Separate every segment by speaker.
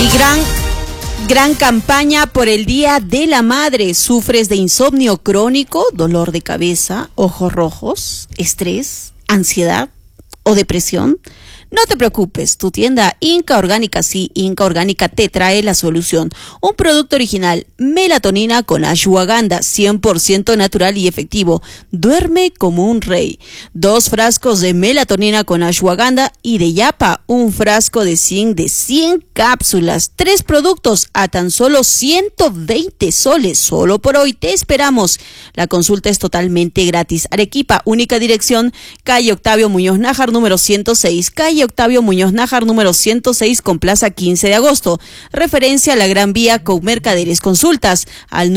Speaker 1: Gran campaña por el Día de la Madre. ¿Sufres de insomnio crónico, dolor de cabeza, ojos rojos, estrés, ansiedad o depresión? No te preocupes, tu tienda Inca Orgánica, sí, Inca Orgánica te trae la solución. Un producto original, melatonina con ashwagandha, 100% natural y efectivo. Duerme como un rey. 2 frascos de melatonina con ashwagandha y de yapa, un frasco de zinc de 100 cápsulas. 3 productos a tan solo 120 soles. Solo por hoy te esperamos. La consulta es totalmente gratis. Arequipa, única dirección, calle Octavio Muñoz Nájar, número 106. Calle Octavio Muñoz Nájar, número 106, con plaza 15 de agosto. Referencia a la Gran Vía con Mercaderes. Consultas al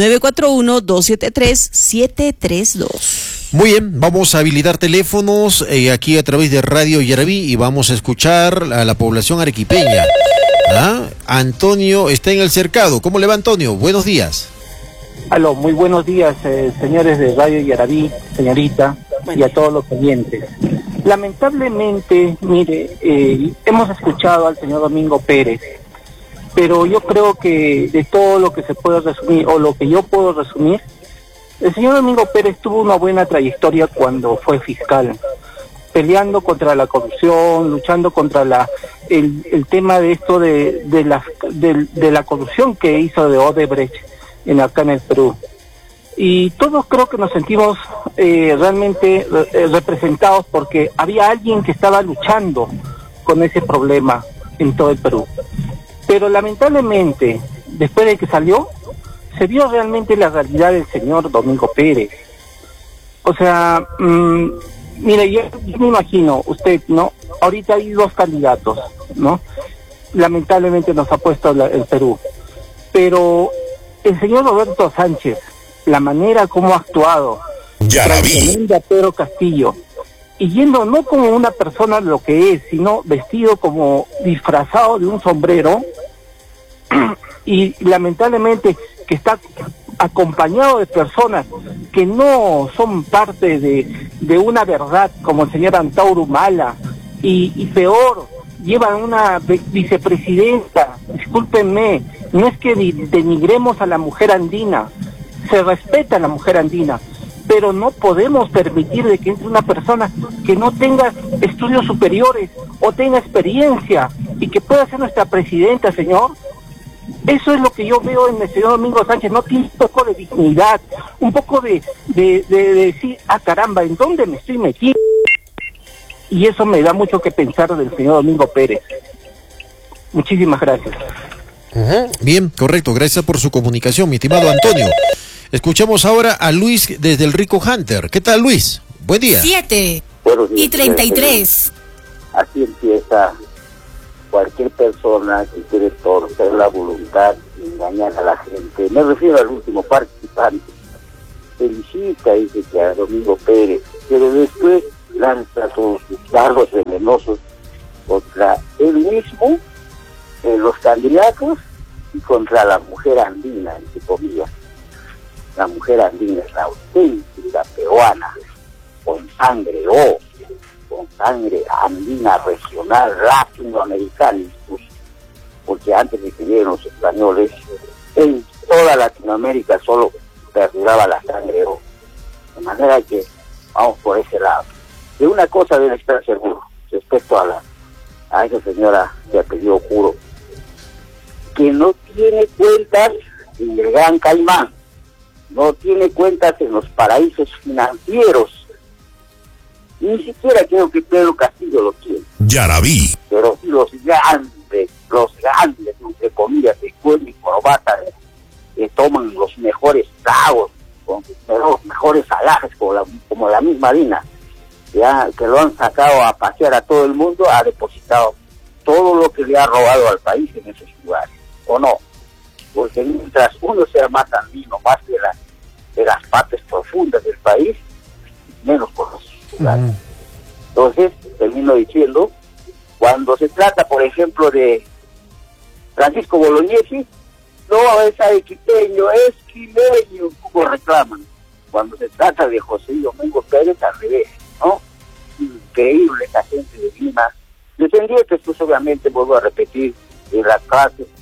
Speaker 1: 941-273-732.
Speaker 2: Muy bien, vamos a habilitar teléfonos aquí a través de Radio Yaraví y vamos a escuchar a la población arequipeña. Antonio está en el cercado. ¿Cómo le va, Antonio? Buenos días.
Speaker 3: Aló, muy buenos días, señores de Radio Yaraví, señorita, y a todos los oyentes. Lamentablemente, mire, hemos escuchado al señor Domingo Pérez, pero yo creo que de todo lo que se puede resumir, o lo que yo puedo resumir, el señor Domingo Pérez tuvo una buena trayectoria cuando fue fiscal, peleando contra la corrupción, luchando contra el tema de esto de la corrupción que hizo de Odebrecht acá en el Perú. Y todos creo que nos sentimos realmente representados porque había alguien que estaba luchando con ese problema en todo el Perú. Pero lamentablemente, después de que salió, se vio realmente la realidad del señor Domingo Pérez. O sea, mire, yo me imagino, usted, ¿no? Ahorita hay 2 candidatos, ¿no? Lamentablemente nos ha puesto el Perú. Pero el señor Roberto Sánchez, la manera como ha actuado, a Pedro Castillo, y yendo no como una persona lo que es, sino vestido como disfrazado de un sombrero, y lamentablemente que está acompañado de personas que no son parte de una verdad, como el señor Antauro Humala, y peor, llevan una vicepresidenta. Discúlpenme, no es que denigremos a la mujer andina, se respeta a la mujer andina, pero no podemos permitir de que entre una persona que no tenga estudios superiores o tenga experiencia y que pueda ser nuestra presidenta, señor. Eso es lo que yo veo en el señor Domingo Sánchez. No tiene un poco de dignidad, un poco de decir, caramba, ¿en dónde me estoy metiendo? Y eso me da mucho que pensar del señor Domingo Pérez. Muchísimas gracias.
Speaker 2: Bien, correcto. Gracias por su comunicación, mi estimado Antonio. Escuchamos ahora a Luis desde el Rico Hunter. ¿Qué tal, Luis? Buen día.
Speaker 4: 7:33. Así empieza cualquier persona que quiere torcer la voluntad y engañar a la gente. Me refiero al último participante. Felicita, dice, que a Domingo Pérez, pero después lanza sus dardos venenosos contra él mismo, los candidatos, y contra la mujer andina, entre comillas. La mujer andina es la auténtica peruana, con sangre con sangre andina regional, latinoamericana incluso, porque antes de que lleguen los españoles, en toda Latinoamérica solo perduraba la sangre O. De manera que vamos por ese lado. De una cosa debe estar seguro, respecto a esa señora de apellido Juro, que no tiene cuentas en el Gran Caimán, no tiene cuentas en los paraísos financieros. Ni siquiera creo que Pedro Castillo lo tiene.
Speaker 5: Yaraví.
Speaker 4: Pero los grandes, entre comillas, de cuello y corbata, que toman los mejores tragos, con los mejores alajes, como la misma Dina, ya que lo han sacado a pasear a todo el mundo, ha depositado todo lo que le ha robado al país en esos lugares, ¿o no? Porque mientras uno sea más andino, más de las partes profundas del país, menos por los lugares. Entonces, termino diciendo, cuando se trata, por ejemplo, de Francisco Bolognesi, no es arequipeño, es quileño, como reclaman. Cuando se trata de José Domingo Pérez, al revés, ¿no? Increíble esa gente de Lima, descendientes, pues obviamente, vuelvo a repetir, de la clase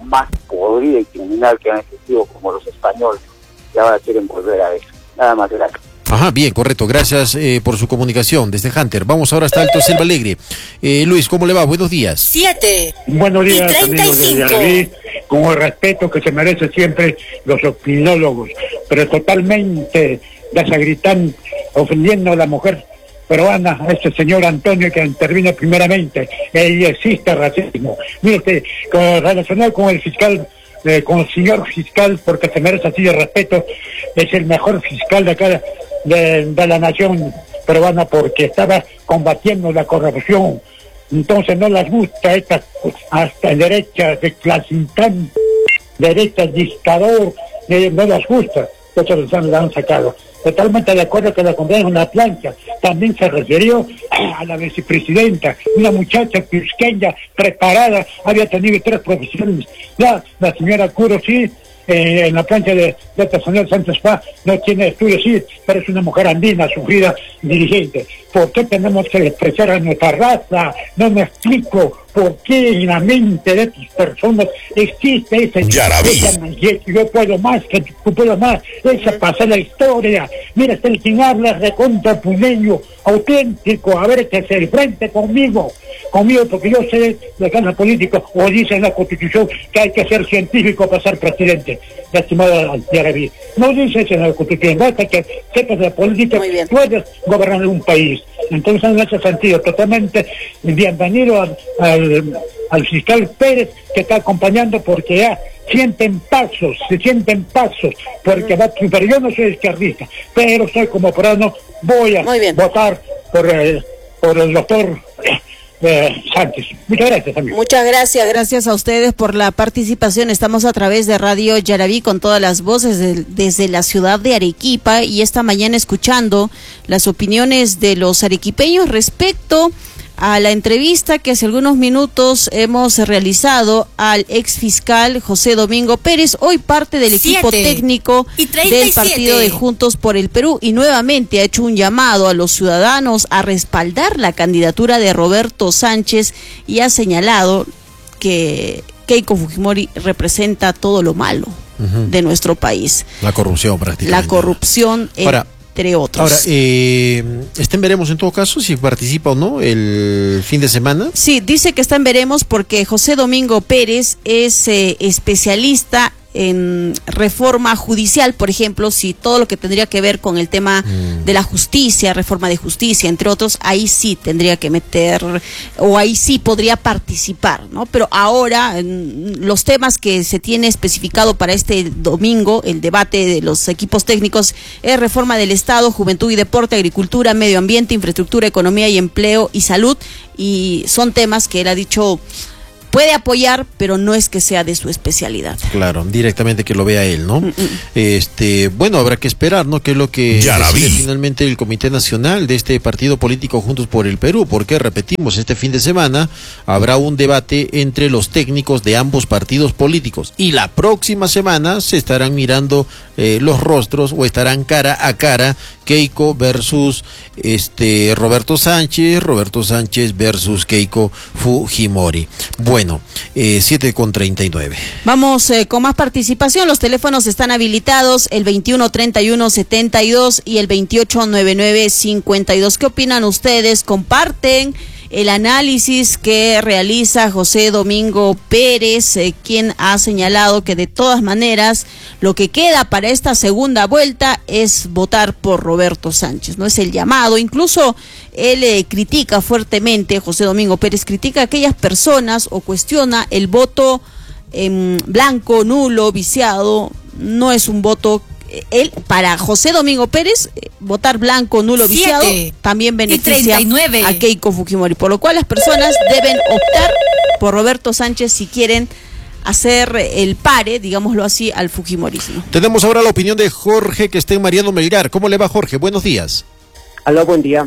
Speaker 4: más podrida y criminal que han existido como los españoles, y ahora quieren volver a eso. Nada más, gracias.
Speaker 2: Ajá, bien, correcto. Gracias por su comunicación desde Hunter. Vamos ahora hasta Alto Selva Alegre. Luis, ¿cómo le va? Buenos días.
Speaker 5: 7.
Speaker 6: Buenos días,
Speaker 5: y 35.
Speaker 6: amigos de Yaraví, con el respeto que se merecen siempre los opinólogos, pero totalmente desagritan, ofendiendo a la mujer peruana, a este señor Antonio que intervino primeramente. Y existe racismo. Mire usted, relacionado con el fiscal, con el señor fiscal, porque se merece así de respeto, es el mejor fiscal de acá de la nación peruana, porque estaba combatiendo la corrupción. Entonces no les gusta esta hasta derecha de clasicán, derecha dictador, no les gusta, entonces los han sacado. Totalmente de acuerdo que la condena en una plancha. También se refirió a la vicepresidenta, una muchacha cusqueña preparada, había tenido 3 profesiones. La señora Curo sí, en la plancha de esta señora Sánchez Paz no tiene estudios, sí, pero es una mujer andina, sufrida, dirigente. ¿Por qué tenemos que despreciar a nuestra raza? No me explico por qué en la mente de estas personas existe esa yo puedo más, que tú puedo más, esa pasa la historia. Mira, este el quien habla recontra puneño, auténtico, a ver, que se enfrente conmigo, porque yo sé de cada político, o dice en la Constitución que hay que ser científico para ser presidente, estimado Yaraví. No dice eso en la Constitución, basta que sepas de la política, puedes gobernar un país. Entonces, en ese sentido, totalmente bienvenido al fiscal Pérez, que está acompañando, porque ya se sienten pasos, porque pero yo no soy izquierdista, pero soy como peruano, voy a votar por el doctor Sánchez. Muchas gracias, amigo.
Speaker 1: Muchas gracias a ustedes por la participación. Estamos a través de Radio Yaraví con todas las voces desde la ciudad de Arequipa, y esta mañana escuchando las opiniones de los arequipeños respecto a la entrevista que hace algunos minutos hemos realizado al exfiscal José Domingo Pérez, hoy parte del equipo técnico del partido de Juntos por el Perú, y nuevamente ha hecho un llamado a los ciudadanos a respaldar la candidatura de Roberto Sánchez, y ha señalado que Keiko Fujimori representa todo lo malo de nuestro país.
Speaker 2: La corrupción prácticamente.
Speaker 1: La corrupción entre otros.
Speaker 2: Ahora, veremos en todo caso si participa o no el fin de semana.
Speaker 1: Sí, dice que está en veremos porque José Domingo Pérez es especialista en reforma judicial, por ejemplo, si todo lo que tendría que ver con el tema de la justicia, reforma de justicia, entre otros, ahí sí tendría que meter, o ahí sí podría participar, ¿no? Pero ahora, los temas que se tiene especificado para este domingo, el debate de los equipos técnicos, es reforma del Estado, juventud y deporte, agricultura, medio ambiente, infraestructura, economía y empleo y salud, y son temas que él ha dicho puede apoyar, pero no es que sea de su especialidad. Claro,
Speaker 2: directamente que lo vea él, ¿no? Bueno, habrá que esperar, ¿no? Que es lo que decide finalmente el Comité Nacional de este partido político Juntos por el Perú, porque repetimos, este fin de semana habrá un debate entre los técnicos de ambos partidos políticos, y la próxima semana se estarán mirando los rostros, o estarán cara a cara, Keiko versus Roberto Sánchez versus Keiko Fujimori. Bueno, 7:39.
Speaker 1: Vamos con más participación. Los teléfonos están habilitados, el 21-31-72 y el 28-99-52. ¿Qué opinan ustedes? ¿Comparten el análisis que realiza José Domingo Pérez, quien ha señalado que de todas maneras lo que queda para esta segunda vuelta es votar por Roberto Sánchez? No es el llamado, incluso él critica fuertemente, José Domingo Pérez critica a aquellas personas o cuestiona el voto blanco, nulo, viciado. No es un voto. Para José Domingo Pérez, votar blanco, nulo, viciado también beneficia a Keiko Fujimori, por lo cual las personas deben optar por Roberto Sánchez si quieren hacer el pare, digámoslo así, al fujimorismo.
Speaker 2: Tenemos ahora la opinión de Jorge, que está en Mariano Melgar. ¿Cómo le va, Jorge? Buenos días.
Speaker 7: Aló, buen día.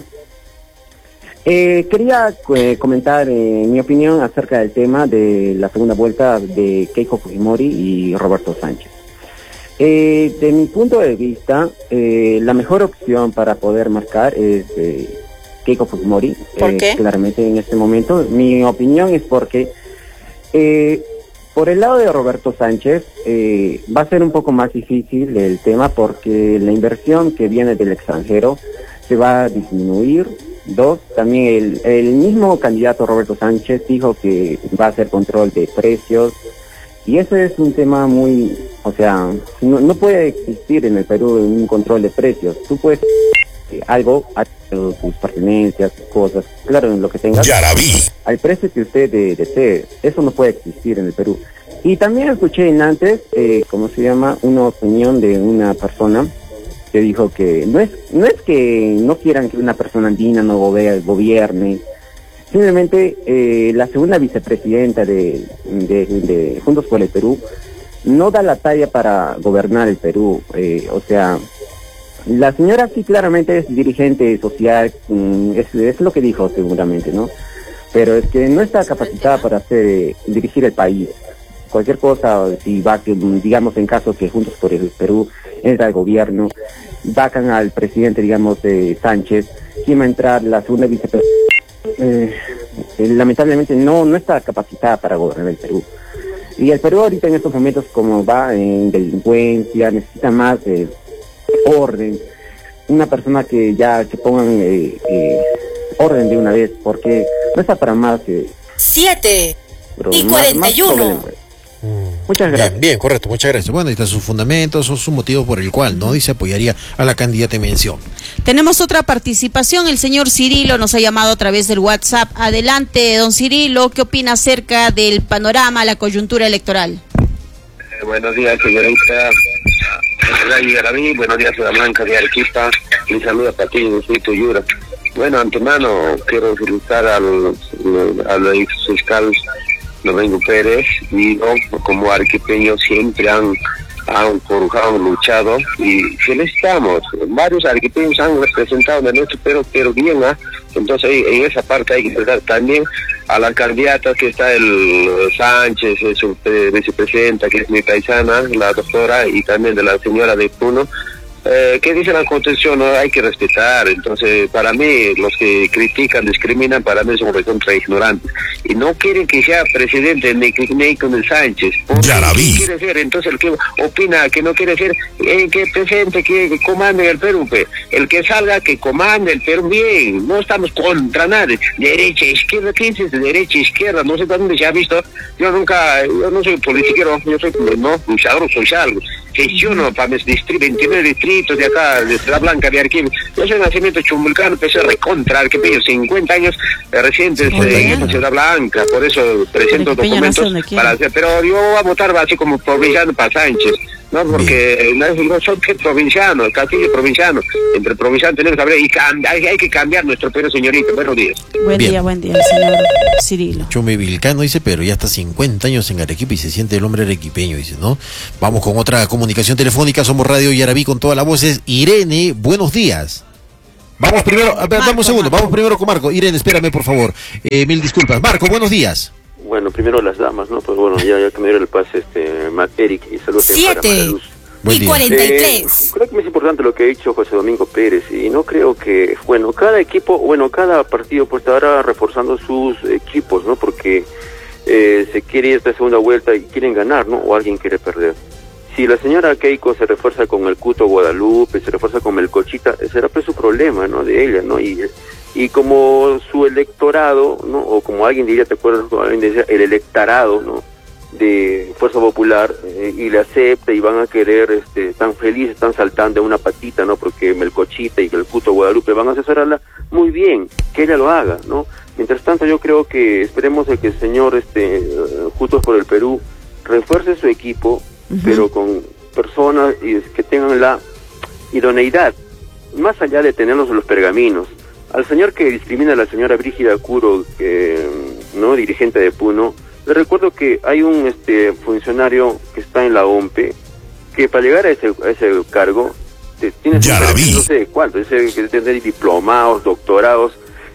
Speaker 7: Quería comentar mi opinión acerca del tema de la segunda vuelta de Keiko Fujimori y Roberto Sánchez. De mi punto de vista, la mejor opción para poder marcar es Keiko Fujimori.
Speaker 1: ¿Por qué?
Speaker 7: Claramente en este momento. Mi opinión es porque Por el lado de Roberto Sánchez, va a ser un poco más difícil el tema porque la inversión que viene del extranjero se va a disminuir. 2, también el mismo candidato Roberto Sánchez dijo que va a hacer control de precios, y ese es un tema muy, o sea, no puede existir en el Perú un control de precios. Tú puedes algo, tus pertenencias, tus cosas, claro, en lo que tengas, al precio que usted desee. Eso no puede existir en el Perú. Y también escuché antes, una opinión de una persona que dijo que no es que no quieran que una persona andina no gobierne, simplemente la segunda vicepresidenta de Juntos por el Perú no da la talla para gobernar el Perú. O sea, la señora sí claramente es dirigente social, es lo que dijo seguramente, ¿no? Pero es que no está capacitada para dirigir el país. Cualquier cosa, si va, digamos, en caso que Juntos por el Perú entra al gobierno, vacan al presidente, digamos, Sánchez, ¿quién va a entrar? La segunda vicepresidenta. Lamentablemente no está capacitada para gobernar el Perú. Y el Perú ahorita en estos momentos, como va en delincuencia, necesita más orden. Una persona que pongan orden de una vez, porque no está para más.
Speaker 5: 7:41.
Speaker 7: Muchas gracias.
Speaker 2: Bien, correcto, muchas gracias. Bueno, ahí están sus fundamentos, son sus motivos por el cual no dice apoyaría a la candidata en mención.
Speaker 1: Tenemos otra participación, el señor Cirilo nos ha llamado a través del WhatsApp. Adelante, don Cirilo, ¿qué opina acerca del panorama, la coyuntura electoral?
Speaker 8: Buenos días, señorita Yaraví, buenos días, Ciudad Blanca de Arequipa, y saluda para ti, distrito Yura. Bueno, antemano quiero felicitar al ex fiscal Domingo Pérez, y como arequipeños siempre han luchado, y felicitamos. Varios arequipeños han representado de nuestro pero bien, entonces en esa parte hay que felicitar también a la candidata que está el Sánchez, su vicepresidenta, que es mi paisana, la doctora, y también de la señora de Puno. ¿Qué dice la Constitución? No hay que respetar. Entonces, para mí, los que critican, discriminan, para mí son recontra ignorantes. Y no quieren que sea presidente ni con el Sánchez. ¿Qué quiere ser? Entonces, el que opina que no quiere ser, que presente, que comande el Perú, el que salga, que comande el Perú bien. No estamos contra nadie. Derecha, izquierda, ¿qué dices? Derecha, izquierda, no sé dónde se ha visto. Yo no soy politiquero, yo soy luchador social. Gestiono para mis 29 distritos de acá, de Ciudad Blanca, de Arequipa. Yo soy nacimiento chumbulcano, empecé a recontra, que pillo 50 años recientes en Ciudad Blanca, por eso presento documentos para hacer, pero yo voy a votar así como provinciano para Sánchez, ¿no? Porque no son provincianos, Castillo provinciano, entre provincianos tenemos que hablar, y hay que cambiar nuestro Perú, señorito. Buenos días.
Speaker 1: Buen día, señor Cirilo.
Speaker 2: Chumi Vilcano dice, pero ya está 50 años en Arequipa y se siente el hombre arequipeño, dice, ¿no? Vamos con otra comunicación telefónica, somos Radio Yaraví con todas las voces. Irene, buenos días. Vamos primero, dame un segundo, vamos primero con Marco. Irene, espérame, por favor. Mil disculpas. Marco, buenos días.
Speaker 9: Bueno, primero las damas, ¿no? Pues bueno, ya que me dio el pase, Eric, y saludos para Luz.
Speaker 5: 7:43.
Speaker 9: Creo que es importante lo que ha dicho José Domingo Pérez, y no creo que, cada partido pues estará reforzando sus equipos, ¿no? Porque se quiere ir a esta segunda vuelta y quieren ganar, ¿no? O alguien quiere perder. Si la señora Keiko se refuerza con el Cuto Guadalupe, se refuerza con Melcochita, será pues su problema, ¿no? De ella, ¿no? Y como su electorado, ¿no? O como alguien diría, ¿te acuerdas? Alguien decía, el electorado, ¿no? De Fuerza Popular, y le acepta y van a querer, tan felices, están saltando de una patita, ¿no? Porque Melcochita y el Cuto Guadalupe van a asesorarla muy bien, que ella lo haga, ¿no? Mientras tanto, yo creo que esperemos de que el señor, Juntos por el Perú, refuerce su equipo, pero con personas que tengan la idoneidad, más allá de tenerlos en los pergaminos. Al señor que discrimina a la señora Brígida Curo, no, dirigente de Puno, le recuerdo que hay un funcionario que está en la OMPE, que para llegar a ese cargo tiene no sé cuánto, que tener diplomados, doctorados,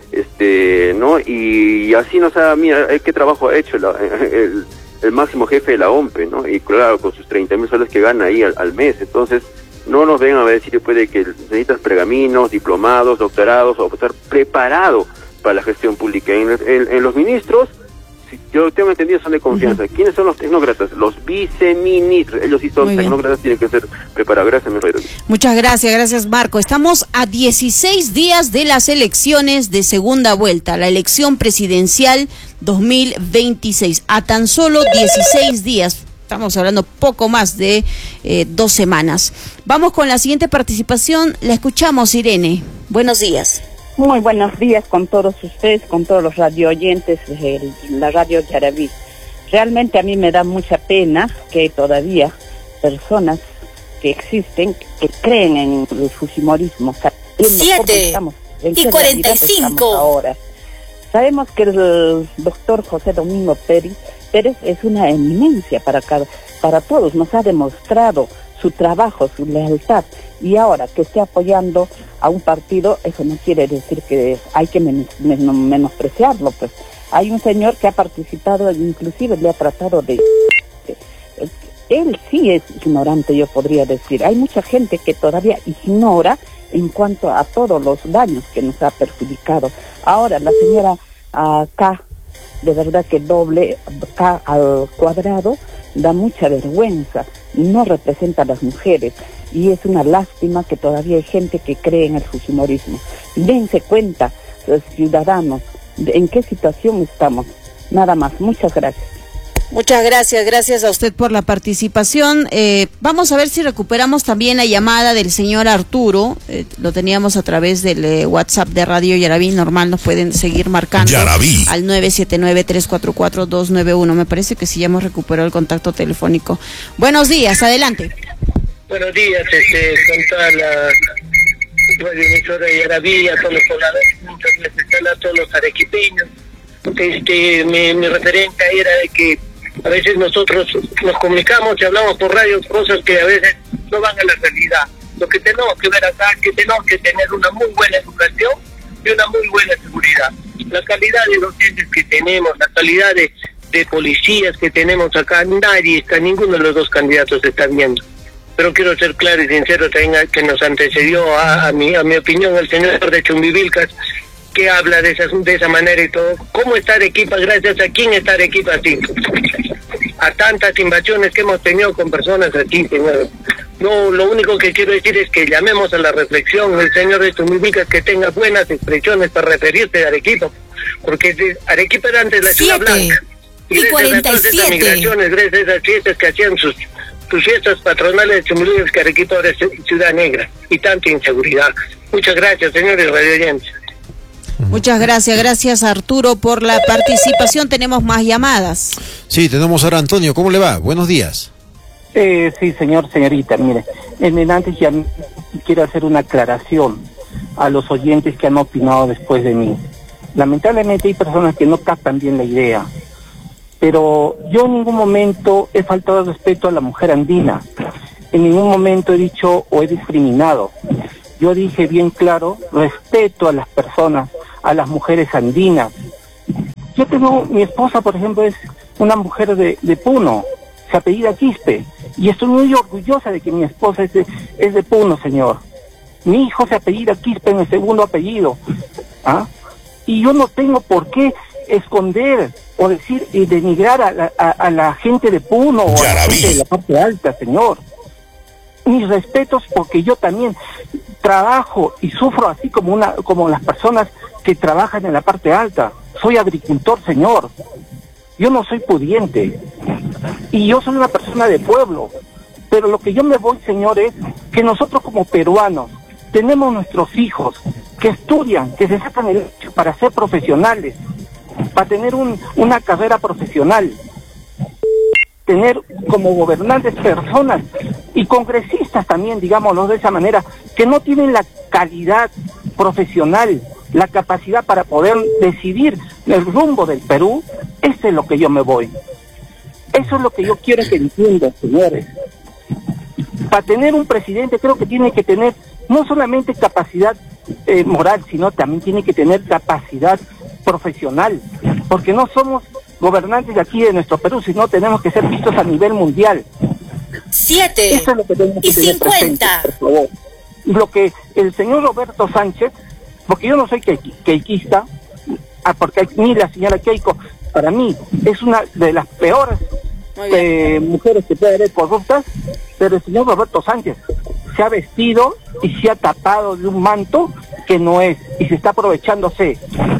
Speaker 9: ¿no? Y así no sabe, mira, qué trabajo ha hecho el máximo jefe de la OMPE, ¿no? Y claro, con sus 30,000 soles que gana ahí al mes. Entonces, no nos vengan a decir después de que necesitas pergaminos, diplomados, doctorados, o estar preparado para la gestión pública. En los ministros yo tengo entendido, son de confianza. ¿Quiénes son los tecnócratas? Los viceministros. Ellos sí son tecnócratas, tienen que ser preparados. Gracias, mi rey.
Speaker 1: Muchas gracias, Marco. Estamos a 16 días de las elecciones de segunda vuelta, la elección presidencial 2026. A tan solo 16 días. Estamos hablando poco más de 2 semanas. Vamos con la siguiente participación. La escuchamos, Irene. Buenos días.
Speaker 10: Muy buenos días con todos ustedes, con todos los radio oyentes de la radio Yarabí. Realmente a mí me da mucha pena que todavía personas que existen, que creen en el fujimorismo.
Speaker 5: 7:45
Speaker 10: ahora. Sabemos que el doctor José Domingo Pérez es una eminencia para todos, nos ha demostrado su trabajo, su lealtad, y ahora que esté apoyando a un partido, eso no quiere decir que hay que menospreciarlo, pues. Hay un señor que ha participado, inclusive le ha tratado de... Él sí es ignorante, yo podría decir. Hay mucha gente que todavía ignora en cuanto a todos los daños que nos ha perjudicado. Ahora, la señora K, de verdad que doble K al cuadrado, da mucha vergüenza, no representa a las mujeres, y es una lástima que todavía hay gente que cree en el fujimorismo. Dense cuenta, los ciudadanos, en qué situación estamos. Nada más, muchas gracias.
Speaker 1: Muchas gracias a usted por la participación. Vamos a ver si recuperamos también la llamada del señor Arturo. Lo teníamos a través del WhatsApp de Radio Yarabí. Normal, nos pueden seguir marcando
Speaker 11: Yarabí
Speaker 1: al 979-344-291. Me parece que sí ya hemos recuperado el contacto telefónico. Buenos días, adelante.
Speaker 12: Buenos días, con toda la emisora de Yarabí, a todos los pobladores, muchas gracias a todos los arequipeños. Mi referencia era de que a veces nosotros nos comunicamos y hablamos por radio cosas que a veces no van a la realidad. Lo que tenemos que ver acá es que tenemos que tener una muy buena educación y una muy buena seguridad. La calidad de docentes que tenemos, la calidad de policías que tenemos acá, ninguno de los dos candidatos está viendo. Pero quiero ser claro y sincero también que nos antecedió a mi opinión el señor de Chumbivilcas, que habla de esa manera y todo. ¿Cómo está Arequipa? Gracias a quién está Arequipa así. A tantas invasiones que hemos tenido con personas aquí, señor. No, lo único que quiero decir es que llamemos a la reflexión el señor de Chumbivilcas, que tenga buenas expresiones para referirse a Arequipa, porque Arequipa era antes la ciudad blanca.
Speaker 5: Y
Speaker 12: gracias a todas esas migraciones, gracias a esas fiestas que hacían sus fiestas patronales de Chumbivilcas, que Arequipa ahora es ciudad negra y tanta inseguridad. Muchas gracias, señores radioyentes.
Speaker 1: Muchas gracias Arturo por la participación. Tenemos más llamadas.
Speaker 2: Sí, tenemos ahora a Antonio. ¿Cómo le va? Buenos días.
Speaker 3: Sí, señorita, mire, antes ya quiero hacer una aclaración a los oyentes que han opinado después de mí. Lamentablemente hay personas que no captan bien la idea, pero yo en ningún momento he faltado respeto a la mujer andina, en ningún momento he dicho o he discriminado. Yo dije bien claro, respeto a las personas, a las mujeres andinas. Mi esposa, por ejemplo, es una mujer de Puno, se apellida Quispe, y estoy muy orgullosa de que mi esposa es de Puno, señor. Mi hijo se apellida Quispe en el segundo apellido, y yo no tengo por qué esconder o decir y denigrar a la gente de Puno o a la gente de la parte alta, señor. Mis respetos, porque yo también trabajo y sufro así como las personas que trabajan en la parte alta. Soy agricultor, señor. Yo no soy pudiente. Y yo soy una persona de pueblo. Pero lo que yo me voy, señor, es que nosotros como peruanos tenemos nuestros hijos que estudian, que se sacan el hecho para ser profesionales, para tener una carrera profesional, tener como gobernantes personas y congresistas también, digámoslo de esa manera, que no tienen la calidad profesional, la capacidad para poder decidir el rumbo del Perú. Eso es lo que yo me voy. Eso es lo que yo quiero que entiendan, señores. Para tener un presidente creo que tiene que tener no solamente capacidad moral, sino también tiene que tener capacidad profesional, porque no somos gobernantes de aquí de nuestro Perú, sino tenemos que ser vistos a nivel mundial.
Speaker 5: 7:50.
Speaker 3: Eso es lo que tenemos que tener presente, por favor. Y lo que el señor Roberto Sánchez, porque yo no soy queiquista, porque ni la señora Keiko, para mí, es una de las peores mujeres que puede haber corruptas, pero el señor Roberto Sánchez se ha vestido y se ha tapado de un manto que no es, y se está aprovechándose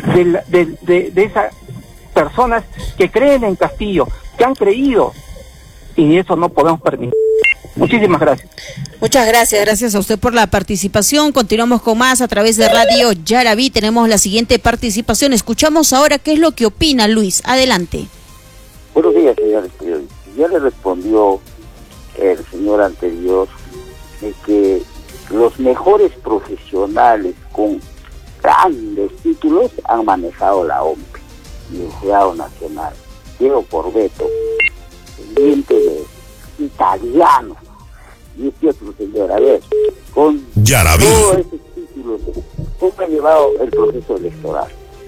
Speaker 3: de esas personas que creen en Castillo, que han creído, y eso no podemos permitir. Muchísimas gracias.
Speaker 1: Muchas gracias. Gracias a usted por la participación. Continuamos con más a través de Radio Yarabí. Tenemos la siguiente participación. Escuchamos ahora qué es lo que opina Luis. Adelante.
Speaker 4: Buenos días, señores periodistas. Ya le respondió el señor anterior de que los mejores profesionales con grandes títulos han manejado la OMP y el Jurado Nacional. Diego Corbeto, pendiente de italiano, y este otro señor, a ver, con todos esos títulos, ¿cómo ha llevado el proceso electoral?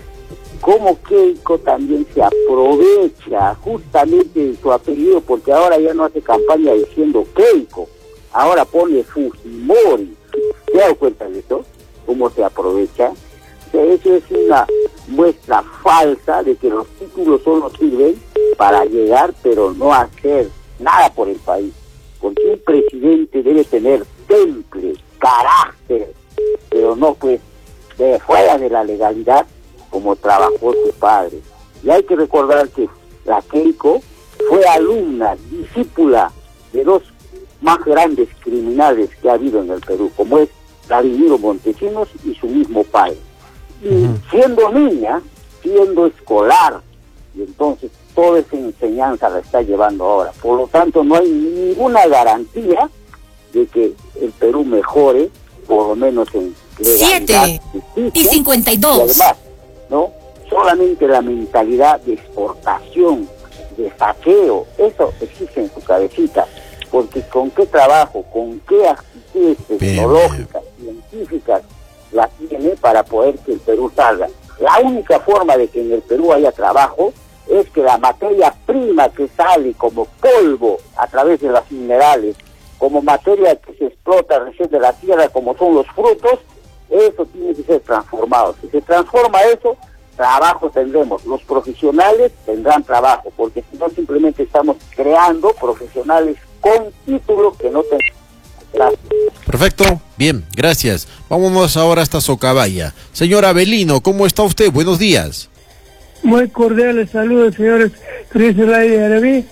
Speaker 4: Cómo Keiko también se aprovecha justamente de su apellido, porque ahora ya no hace campaña diciendo Keiko, ahora pone Fujimori. ¿Se da cuenta de eso? ¿Cómo se aprovecha? O sea, eso es una muestra falsa de que los títulos solo sirven para llegar, pero no hacer nada por el país. Porque un presidente debe tener temple, carácter, pero no pues de fuera de la legalidad, como trabajó su padre. Y hay que recordar que la Keiko fue alumna, discípula de dos más grandes criminales que ha habido en el Perú, como es Vladimiro Montesinos y su mismo padre. Y siendo niña, siendo escolar, y entonces toda esa enseñanza la está llevando ahora. Por lo tanto, no hay ninguna garantía de que el Perú mejore, por lo menos en legalidad,
Speaker 5: 7:52.
Speaker 4: Y además, ¿no? Solamente la mentalidad de exportación, de saqueo, eso existe en su cabecita, porque con qué trabajo, con qué actitudes tecnológicas, científicas la tiene para poder que el Perú salga. La única forma de que en el Perú haya trabajo es que la materia prima que sale como polvo a través de las minerales, como materia que se explota recién de la tierra, como son los frutos, eso tiene que ser transformado. Si se transforma eso, trabajo tendremos. Los profesionales tendrán trabajo, porque si no simplemente estamos creando profesionales con título que no tengan. Gracias.
Speaker 2: Perfecto, bien, gracias. Vámonos ahora hasta Socabaya. Señor Avelino, ¿cómo está usted? Buenos días.
Speaker 11: Muy cordiales saludos, señores. Cris Radio Yarabí.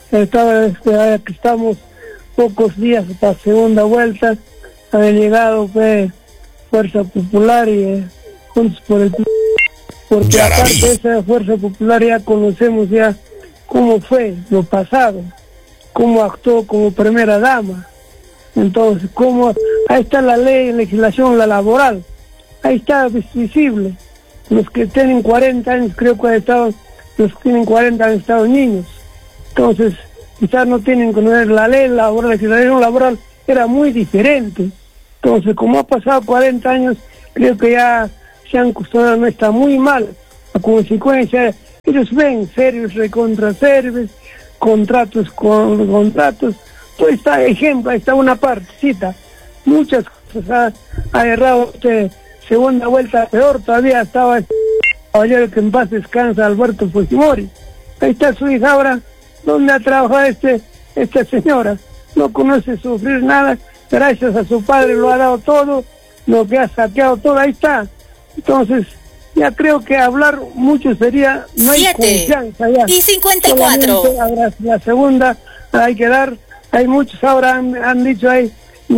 Speaker 11: Estamos pocos días para la segunda vuelta. Ha llegado Fuerza Popular y Juntos por el Perú. Porque aparte de esa Fuerza Popular ya conocemos ya cómo fue lo pasado, cómo actuó como primera dama. Entonces, ahí está la ley, legislación, la laboral, ahí está visible. Los que tienen 40 años, creo que los que tienen 40 han estado niños. Entonces, quizás no tienen que conocer la ley laboral, la legislación laboral era muy diferente. Entonces, como ha pasado 40 años, creo que ya se han acostumbrado, no está muy mal. A consecuencia, ellos ven serios, recontra serios, contratos con contratos. Pues está ejemplo, ahí está una partecita. Muchas cosas ha errado segunda vuelta, peor todavía estaba el caballero que en paz descansa, Alberto Fujimori. Ahí está su hija ahora, donde ha trabajado esta señora. No conoce sufrir nada, gracias a su padre lo ha dado todo, lo que ha saqueado todo, ahí está. Entonces, ya creo que hablar mucho sería, no hay confianza ya.
Speaker 5: 7:54.
Speaker 11: La segunda hay que dar. Hay muchos ahora han dicho ahí,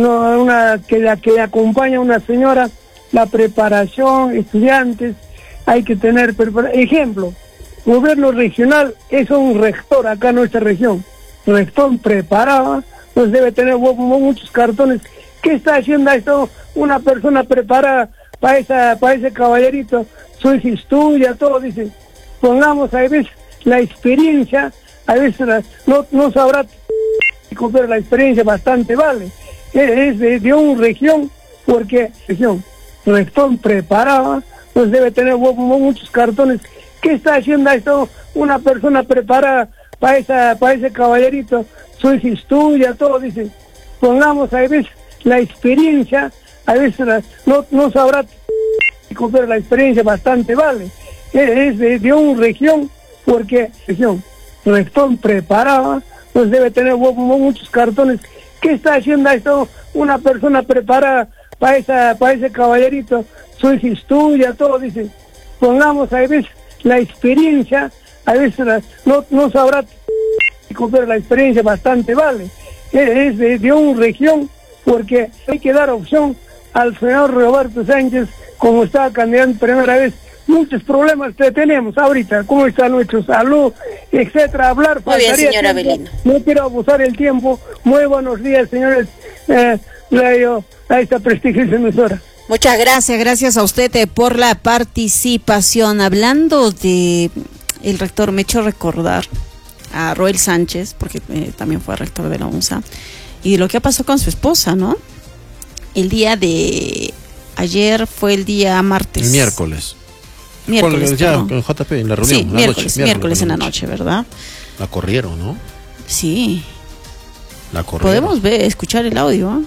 Speaker 11: que acompaña a una señora, la preparación, estudiantes, hay que tener ejemplo, gobierno regional es un rector acá en nuestra región, rector preparado, pues debe tener muchos cartones. ¿Qué está haciendo esto una persona preparada para ese caballerito? Su hija estudia, todo, dice, pongamos a veces la experiencia, a veces no sabrá, pero la experiencia bastante vale. Es de una región, porque región, rector preparada, pues debe tener muchos cartones. ¿Qué está haciendo esto una persona preparada para ese caballerito? Su hija estudia, todo, dice, pongamos a veces la experiencia, a veces no sabrá, pero la experiencia bastante vale. Es de una región, porque Restón preparada, pues debe tener muchos cartones. ¿Qué está haciendo esto una persona preparada para ese caballerito? Su estudia, todo, dice. Pongamos a veces la experiencia, a veces no sabrá, pero la experiencia bastante vale. Es de una región, porque hay que dar opción al senador Roberto Sánchez, como está candidato primera vez. Muchos problemas que tenemos ahorita, cómo está nuestra salud, etcétera. Hablar
Speaker 1: muy bien, señora Avelino.
Speaker 11: No quiero abusar el tiempo. Muy buenos días, señores. A esta prestigiosa emisora.
Speaker 1: Muchas gracias a usted por la participación. Hablando de el rector, me he hecho recordar a Roel Sánchez, porque también fue rector de la UNSA, y de lo que ha pasado con su esposa, ¿no? El día de ayer fue el día martes.
Speaker 2: Miércoles
Speaker 1: ya
Speaker 2: en JP, en la reunión.
Speaker 1: Sí, miércoles en la noche, ¿verdad?
Speaker 2: La corrieron, ¿no?
Speaker 1: Sí.
Speaker 2: La corrieron.
Speaker 1: Podemos escuchar el audio.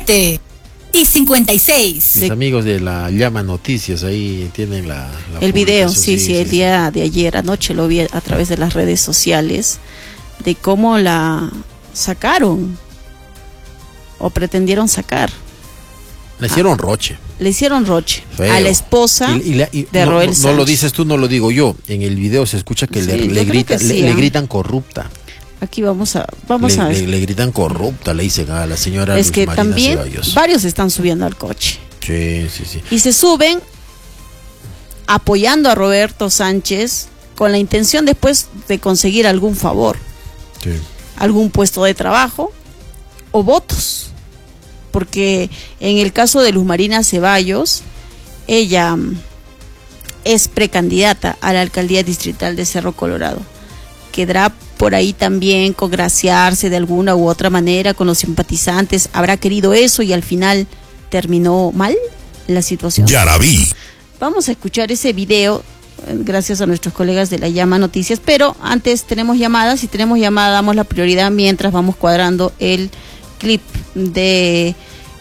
Speaker 5: 7:56.
Speaker 2: Mis amigos de la Llama Noticias ahí tienen
Speaker 1: el video, sí, el día de ayer, anoche lo vi a través de las redes sociales, de cómo la sacaron o pretendieron sacar.
Speaker 2: Le hicieron roche.
Speaker 1: Feo. A la esposa de Roel Sánchez.
Speaker 2: No lo dices tú, no lo digo yo. En el video se escucha que le gritan corrupta.
Speaker 1: Aquí vamos a
Speaker 2: le gritan corrupta, le dicen a la señora
Speaker 1: es
Speaker 2: Luz
Speaker 1: que
Speaker 2: Marina
Speaker 1: también
Speaker 2: Ceballos.
Speaker 1: Varios están subiendo al coche.
Speaker 2: Sí.
Speaker 1: Y se suben apoyando a Roberto Sánchez con la intención después de conseguir algún favor.
Speaker 2: Sí.
Speaker 1: Algún puesto de trabajo o votos. Porque en el caso de Luz Marina Ceballos, ella es precandidata a la alcaldía distrital de Cerro Colorado. Quedará por ahí también congraciarse de alguna u otra manera con los simpatizantes. Habrá querido eso y al final terminó mal la situación.
Speaker 13: Ya la vi.
Speaker 1: Vamos a escuchar ese video gracias a nuestros colegas de la Llama Noticias, pero antes tenemos llamadas. Si tenemos llamada damos la prioridad mientras vamos cuadrando el clip de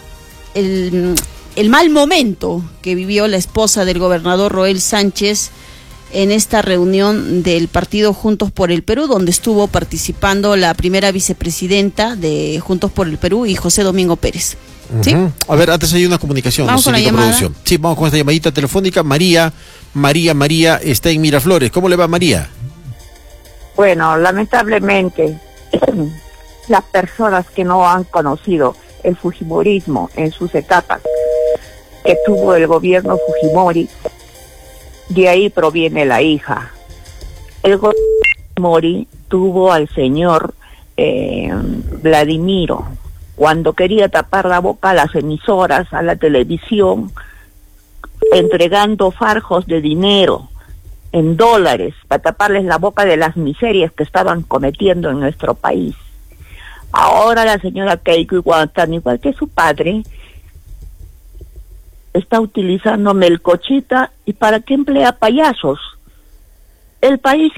Speaker 1: el mal momento que vivió la esposa del gobernador Roel Sánchez en esta reunión del partido Juntos por el Perú, donde estuvo participando la primera vicepresidenta de Juntos por el Perú y José Domingo Pérez. ¿Sí?
Speaker 2: A ver, antes hay una comunicación.
Speaker 1: Vamos con la llamada.
Speaker 2: Sí, vamos con esta llamadita telefónica. María está en Miraflores. ¿Cómo le va, María?
Speaker 14: Bueno, lamentablemente las personas que no han conocido el fujimorismo en sus etapas que tuvo el gobierno Fujimori, de ahí proviene la hija. El gobierno Fujimori tuvo al señor Vladimiro, cuando quería tapar la boca a las emisoras, a la televisión, entregando farjos de dinero en dólares para taparles la boca de las miserias que estaban cometiendo en nuestro país. Ahora la señora Keiko, igual que su padre, está utilizando melcochita. ¿Y para qué emplea payasos? El país